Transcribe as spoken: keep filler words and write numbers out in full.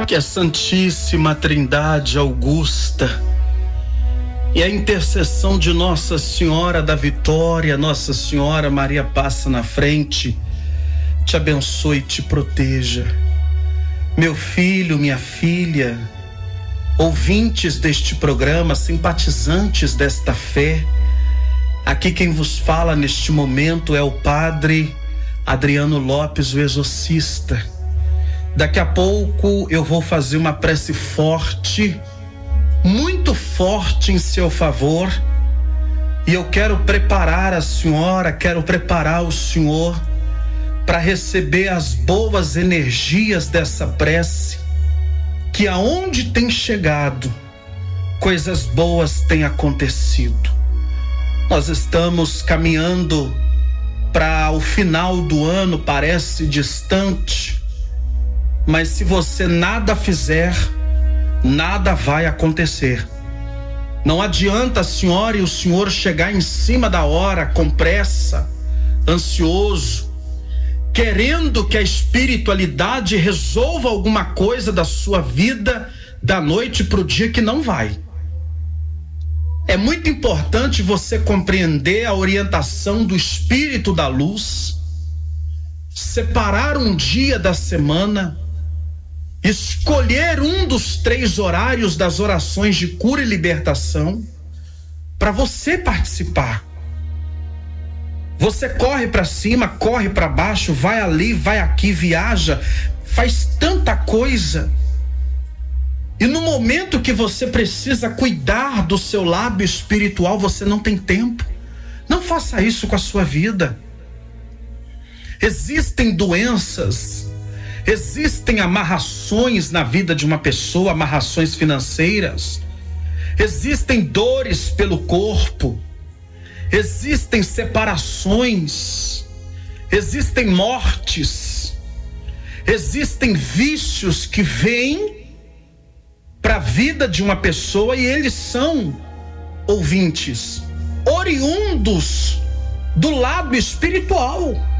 que a Santíssima Trindade Augusta e a intercessão de Nossa Senhora da Vitória, Nossa Senhora Maria Passa na Frente, te abençoe e te proteja. Meu filho, minha filha, ouvintes deste programa, simpatizantes desta fé, aqui quem vos fala neste momento é o Padre Adriano Lopes, o exorcista. Daqui a pouco eu vou fazer uma prece forte, muito forte em seu favor, e eu quero preparar a senhora, quero preparar o senhor para receber as boas energias dessa prece, que aonde tem chegado, coisas boas têm acontecido. Nós estamos caminhando para o final do ano, parece distante, mas se você nada fizer, nada vai acontecer. Não adianta a senhora e o senhor chegar em cima da hora, com pressa, ansioso, querendo que a espiritualidade resolva alguma coisa da sua vida da noite para o dia, que não vai. É muito importante você compreender a orientação do Espírito da Luz, separar um dia da semana, escolher um dos três horários das orações de cura e libertação para você participar. Você corre para cima, corre para baixo, vai ali, vai aqui, viaja, faz tanta coisa. E no momento que você precisa cuidar do seu lado espiritual, você não tem tempo. Não faça isso com a sua vida. Existem doenças, existem amarrações na vida de uma pessoa, amarrações financeiras, existem dores pelo corpo, existem separações, existem mortes, existem vícios que vêm para a vida de uma pessoa, e eles são, ouvintes, oriundos do lado espiritual.